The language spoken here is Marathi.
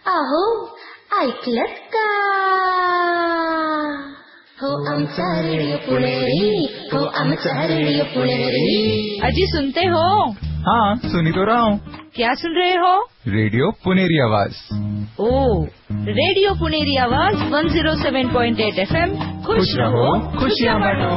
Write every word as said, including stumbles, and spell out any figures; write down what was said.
अहो ऐकलत का? हो आमचा रेडिओ पुणेरी, हो आमचा रेडिओ पुणेरी। अजी सुनते हो? हाँ सुनी तो रहा हूँ। क्या सुन रहे हो? रेडियो पुनेरी आवाज। ओ, रेडियो पुनेरी आवाज वन ज़ीरो सेवन पॉइंट एट एफ एम। खुश रहो, खुशियाँ बांटो।